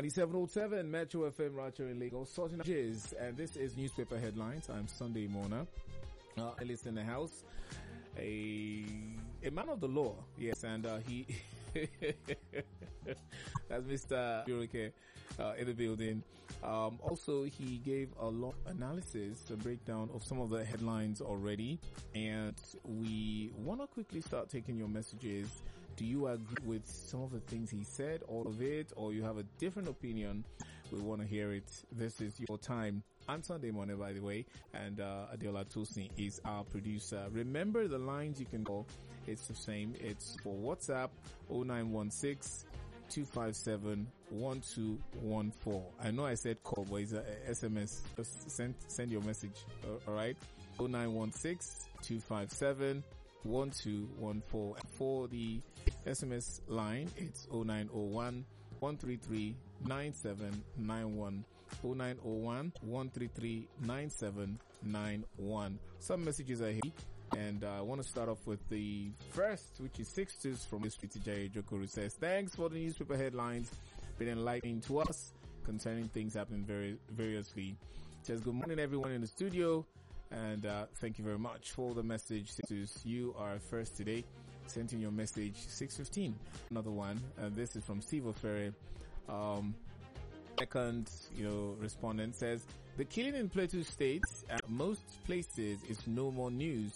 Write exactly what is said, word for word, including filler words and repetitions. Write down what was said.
ninety-seven point seven Metro F M Racho in Lagos, sorting out jizz, and this is newspaper headlines. I'm Sunday Mona. Uh, Ellis in the house. A, a man of the law, yes, and, uh, he, that's Mister Burike, uh, in the building. Um, also, he gave a long analysis, a breakdown of some of the headlines already, and we want to quickly start taking your messages. Do you agree with some of the things he said, all of it, or you have a different opinion? We want to hear it. This is your time. I'm Sunday Morning, by the way, and uh, Adela Tosin is our producer. Remember the lines you can call. It's the same. It's for WhatsApp oh nine one six, two five seven, one two one four. I know I said call, but it's a S M S. Just send send your message. Uh, all right, oh nine one six, two five seven, one two one four. For the S M S line, it's oh nine oh one, one three three, nine seven nine one. oh nine oh one, one three three, nine seven nine one. Some messages are here, and uh, I want to start off with the first, which is Sixtus from Mister Jay Jokuru says, thanks for the newspaper headlines, been enlightening to us concerning things happening very variously. Says, good morning everyone in the studio, and uh, thank you very much for the message. Sixtus, you are first today, sent in your message six fifteen. Another one, and this is from Steve Ofere. Um, Second, you know, respondent says, the killing in Plateau State at most places is no more news.